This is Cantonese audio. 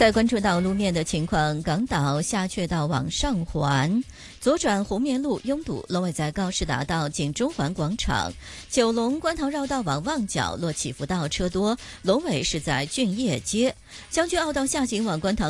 再关注到路面的情况，港岛下阙道往上环左转红棉路拥堵，龙尾在告士打道经中环广场；九龙观塘绕道往旺角落起伏道车多，龙尾是在俊业街；将军澳道下行往观塘